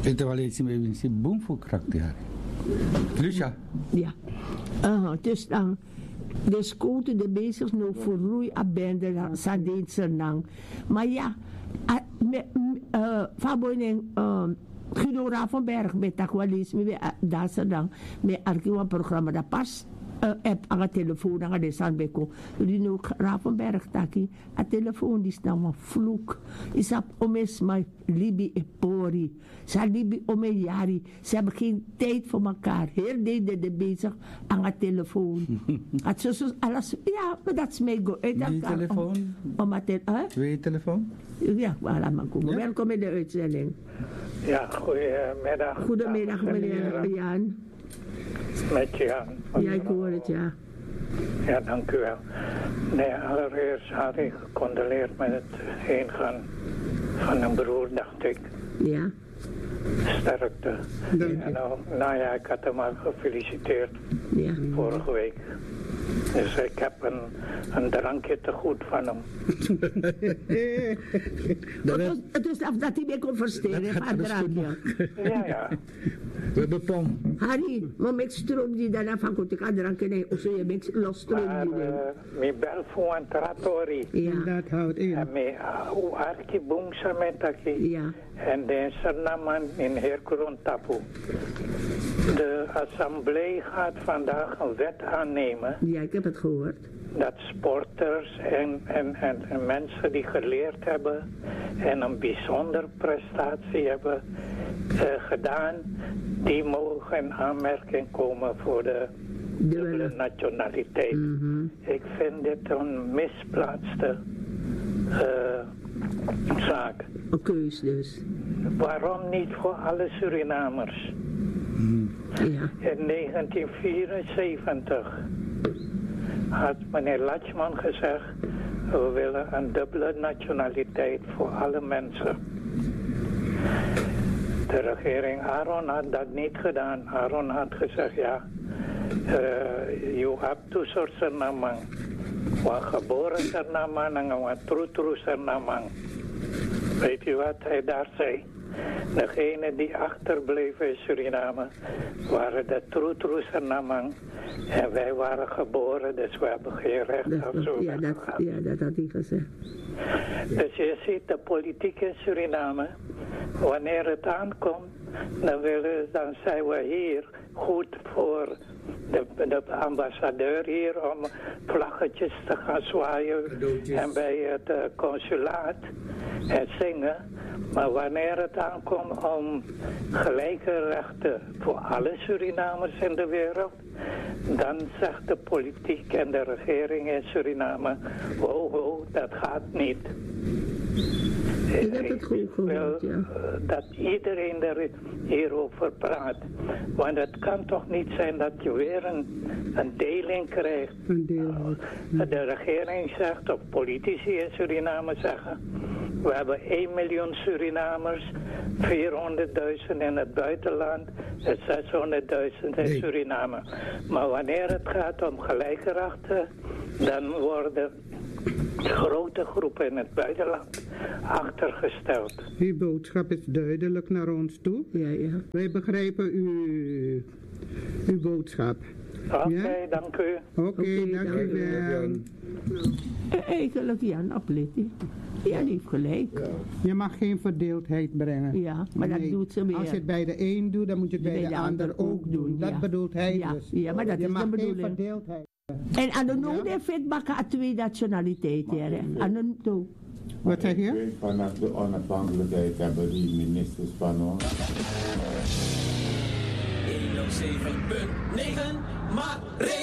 Het is wel iets met een boom voor karakter. Lucia? Ja. Dus dan, de schoten de bezig nu voor roei abende Sandeense nang. Maar ja, Faboning, Guido Ravenberg met aqualisme, dat ze dan met archiefprogramma dat pas. App aan de telefoon aan de Sanbeko. Die nu Ravenberg taki. A telefoon die is nou een vloek. Is op omes mijn libi e pori. Ze libi ome jari. Ze hebben geen tijd voor elkaar. Heel de bezig aan de telefoon. Het zo alles. Ja, maar dat is mij go. Die telefoon? Twee telefoon? Ja, voilà, man. Welkom in de uitzending. Ja, goedemiddag. Goedemiddag, meneer Jan. Met Jan. Ja, ik hoor het, ja. Ja, dank u wel. Nee, allereerst had ik gecondoleerd met het heengaan van een broer, dacht ik. Ja. Sterkte. En nou ja, ik had hem al gefeliciteerd vorige week. Dus ik heb een drankje te goed van hem. Het is af dat hij mee kon versteren, een drankje. Ja. We hebben pom. Harry, maar met stroom die daarna van komt, ik ga dranken, nee, of zo, je bent los stroom. Maar mijn bel voor een trattori. Ja. Dat houdt in. En mijn arki boomsa met taki. Ja. En de Sernaman in Herkuron Tapu. De assemblee gaat vandaag een wet aannemen. Ja, ik heb het gehoord. Dat sporters en mensen die geleerd hebben en een bijzondere prestatie hebben gedaan, die mogen in aanmerking komen voor de dubbele nationaliteit. Mm-hmm. Ik vind dit een misplaatste zaak. Een keus dus. Waarom niet voor alle Surinamers? Ja. In 1974 had meneer Latschman gezegd, we willen een dubbele nationaliteit voor alle mensen. De regering Aaron had dat niet gedaan. Aaron had gezegd, ja, you have two soorten Sernamang. Wa geboren Sernamang en wa true Sernamang. Weet u wat hij daar zei? Degenen die achterbleven in Suriname waren de true Sernamang. En wij waren geboren, dus we hebben geen recht op zo. Ja, dat had hij gezegd. Dus je ziet de politiek in Suriname, wanneer het aankomt, dan zijn we hier goed voor de ambassadeur hier om vlaggetjes te gaan zwaaien en bij het consulaat en zingen. Maar wanneer het aankomt om gelijke rechten voor alle Surinamers in de wereld, dan zegt de politiek en de regering in Suriname, wow, dat gaat niet. Ik heb het goed gehoord, ja. Dat iedereen er hierover praat. Want het kan toch niet zijn dat je weer een deling krijgt. Een deling. De regering zegt, of politici in Suriname zeggen, we hebben 1 miljoen Surinamers, 400.000 in het buitenland en 600.000 in Suriname. Maar wanneer het gaat om gelijke rechten, dan worden grote groepen in het buitenland achtergesteld. Uw boodschap is duidelijk naar ons toe. Ja. Wij begrijpen uw boodschap. Oké, dank u. Oké, dank u wel. Eigenlijk, Jan, opletten. Jan heeft gelijk. Ja. Je mag geen verdeeldheid brengen. Ja, maar dat doet ze weer. Als je het bij de een doet, dan moet je het bij de ander ook doen. Dat bedoelt hij dus. Ja, maar dat je is mag de geen bedoeling. verdeeldheid. En aan de nood vindt bakken aan twee nationaliteiten. Aan de nood. Wat zeg je? Vanaf de onafhankelijkheid hebben die ministers van ons. 107.9 maar